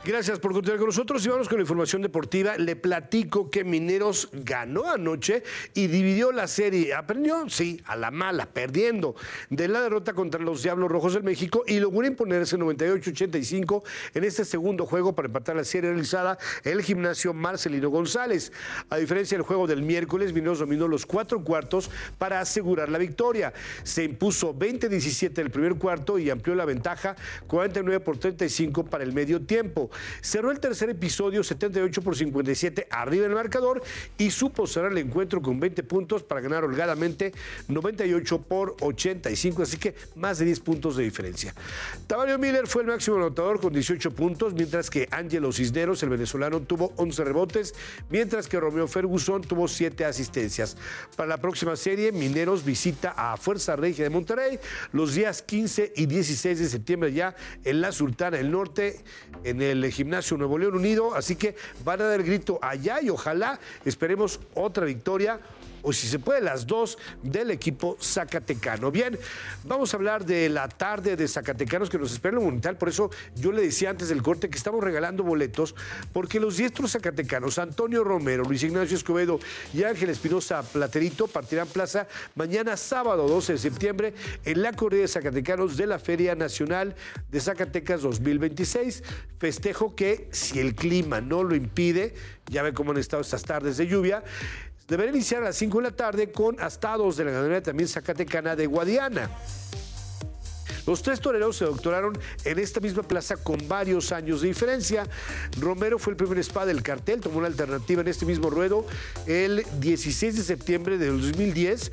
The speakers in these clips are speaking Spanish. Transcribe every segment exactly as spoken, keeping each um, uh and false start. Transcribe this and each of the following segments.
Gracias por continuar con nosotros y vamos con la información deportiva. Le platico que Mineros ganó anoche y dividió la serie. Aprendió, sí, a la mala, perdiendo de la derrota contra los Diablos Rojos del México y logró imponerse noventa y ocho a ochenta y cinco en este segundo juego para empatar la serie realizada en el gimnasio Marcelino González. A diferencia del juego del miércoles, Mineros dominó los cuatro cuartos para asegurar la victoria. Se impuso veinte a diecisiete en el primer cuarto y amplió la ventaja cuarenta y nueve por treinta y cinco para el medio tiempo. Cerró el tercer episodio setenta y ocho por cincuenta y siete arriba en el marcador y supo cerrar el encuentro con veinte puntos para ganar holgadamente noventa y ocho por ochenta y cinco, así que más de diez puntos de diferencia. Tavario Miller fue el máximo anotador con dieciocho puntos, mientras que Ángelo Cisneros, el venezolano, tuvo once rebotes, mientras que Romeo Ferguson tuvo siete asistencias. Para la próxima serie, Mineros visita a Fuerza Regia de Monterrey los días quince y dieciséis de septiembre ya en la Sultana del Norte, en el Gimnasio Nuevo León Unido, así que van a dar el grito allá y ojalá esperemos otra victoria, o si se puede las dos, del equipo zacatecano. Bien, vamos a hablar de la tarde de zacatecanos que nos espera en el Monumental. Por eso yo le decía antes del corte que estamos regalando boletos, porque los diestros zacatecanos, Antonio Romero, Luis Ignacio Escobedo y Ángel Espinosa Platerito, partirán plaza mañana sábado doce de septiembre en la corrida de zacatecanos de la Feria Nacional de Zacatecas dos mil veintiséis. Festejo que, si el clima no lo impide, ya ve cómo han estado estas tardes de lluvia, deberá iniciar a las cinco de la tarde con astados de la ganadería también zacatecana de Guadiana. Los tres toreros se doctoraron en esta misma plaza con varios años de diferencia. Romero fue el primer espada del cartel, tomó la alternativa en este mismo ruedo el dieciséis de septiembre de dos mil diez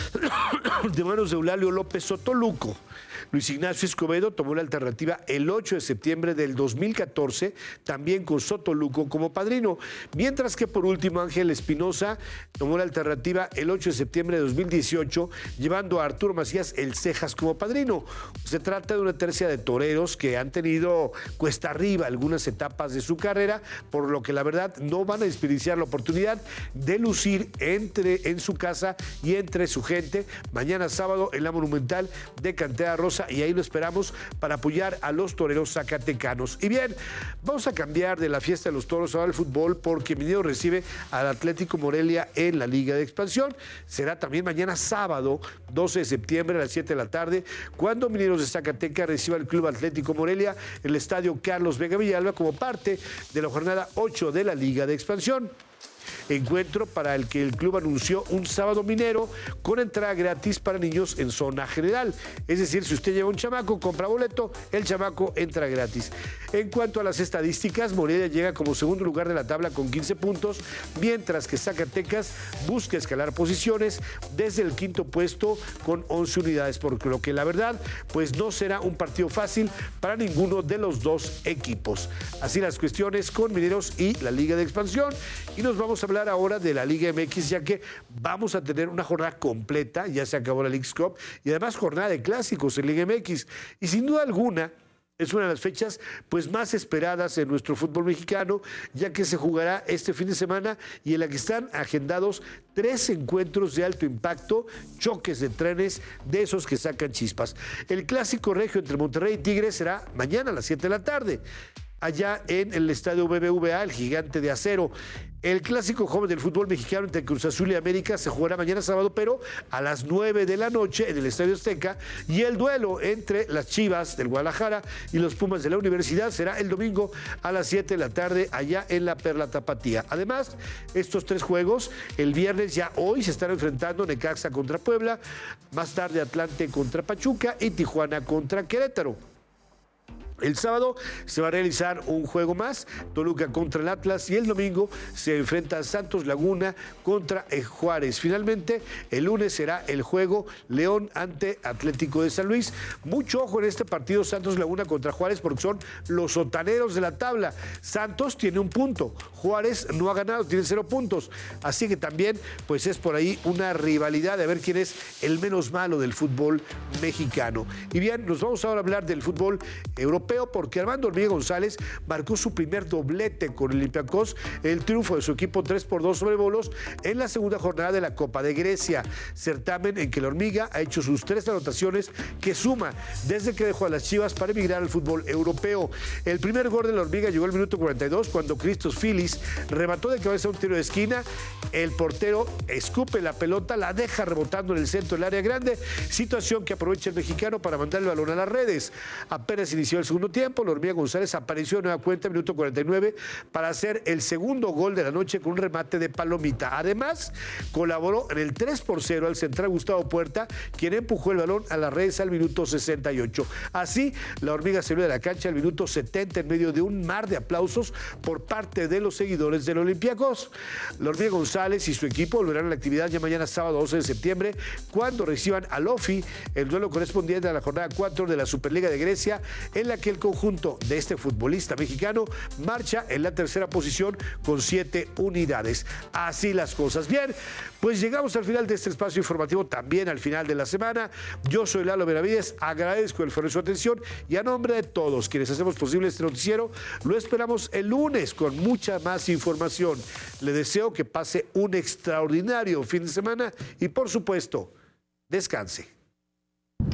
de manos de Eulalio López Sotoluco. Luis Ignacio Escobedo tomó la alternativa el ocho de septiembre del dos mil catorce, también con Sotoluco como padrino, mientras que por último Ángel Espinosa tomó la alternativa el ocho de septiembre de dos mil dieciocho, llevando a Arturo Macías el Cejas como padrino. Se trata de una tercia de toreros que han tenido cuesta arriba algunas etapas de su carrera, por lo que la verdad no van a desperdiciar la oportunidad de lucir entre, en su casa y entre su gente mañana sábado en la Monumental de Cantera Rosa, y ahí lo esperamos para apoyar a los toreros zacatecanos. Y bien, vamos a cambiar de la fiesta de los toros ahora al fútbol, porque Mineros recibe al Atlético Morelia en la Liga de Expansión. Será también mañana sábado doce de septiembre a las siete de la tarde cuando Mineros de Zacatecas reciba al Club Atlético Morelia en el Estadio Carlos Vega Villalba como parte de la jornada ocho de la Liga de Expansión. Encuentro para el que el club anunció un sábado minero con entrada gratis para niños en zona general. Es decir, si usted lleva un chamaco, compra boleto, el chamaco entra gratis. En cuanto a las estadísticas, Morelia llega como segundo lugar de la tabla con quince puntos, mientras que Zacatecas busca escalar posiciones desde el quinto puesto con once unidades, por lo que la verdad, pues no será un partido fácil para ninguno de los dos equipos. Así las cuestiones con Mineros y la Liga de Expansión, y nos vamos a hablar ahora de la Liga M X, ya que vamos a tener una jornada completa, ya se acabó la Leagues Cup, y además jornada de clásicos en Liga M X, y sin duda alguna es una de las fechas pues más esperadas en nuestro fútbol mexicano, ya que se jugará este fin de semana y en la que están agendados tres encuentros de alto impacto, choques de trenes de esos que sacan chispas. El clásico regio entre Monterrey y Tigres será mañana a las siete de la tarde, allá en el estadio B B V A, el Gigante de Acero. El clásico joven del fútbol mexicano entre Cruz Azul y América se jugará mañana sábado, pero a las nueve de la noche en el Estadio Azteca, y el duelo entre las Chivas del Guadalajara y los Pumas de la Universidad será el domingo a las siete de la tarde allá en la Perla Tapatía. Además, estos tres juegos, el viernes ya hoy se están enfrentando Necaxa contra Puebla, más tarde Atlante contra Pachuca y Tijuana contra Querétaro. El sábado se va a realizar un juego más, Toluca contra el Atlas, y el domingo se enfrenta Santos Laguna contra Juárez. Finalmente, el lunes será el juego León ante Atlético de San Luis. Mucho ojo en este partido Santos Laguna contra Juárez, porque son los sotaneros de la tabla. Santos tiene un punto, Juárez no ha ganado, tiene cero puntos. Así que también pues es por ahí una rivalidad de ver quién es el menos malo del fútbol mexicano. Y bien, nos vamos ahora a hablar del fútbol europeo. europeo porque Armando Hormiga González marcó su primer doblete con el Olympiacos, el triunfo de su equipo tres por dos sobre Bolos en la segunda jornada de la Copa de Grecia, certamen en que la Hormiga ha hecho sus tres anotaciones que suma desde que dejó a las Chivas para emigrar al fútbol europeo. El primer gol de la Hormiga llegó al minuto cuarenta y dos cuando Christos Filis remató de cabeza un tiro de esquina, el portero escupe la pelota, la deja rebotando en el centro del área grande, situación que aprovecha el mexicano para mandar el balón a las redes. Apenas inició el segundo tiempo, la Hormiga González apareció de nueva cuenta en minuto cuarenta y nueve para hacer el segundo gol de la noche con un remate de palomita. Además, colaboró en el tres por cero al central Gustavo Puerta, quien empujó el balón a las redes al minuto sesenta y ocho. Así, la Hormiga salió de la cancha al minuto setenta en medio de un mar de aplausos por parte de los seguidores del Olympiacos. La Hormiga González y su equipo volverán a la actividad ya mañana sábado doce de septiembre cuando reciban al O F I, el duelo correspondiente a la jornada cuatro de la Superliga de Grecia, en la que el conjunto de este futbolista mexicano marcha en la tercera posición con siete unidades. Así las cosas. Bien, pues llegamos al final de este espacio informativo, también al final de la semana. Yo soy Lalo Benavides, agradezco el favor de su atención y a nombre de todos quienes hacemos posible este noticiero, lo esperamos el lunes con mucha más información. Le deseo que pase un extraordinario fin de semana y, por supuesto, descanse.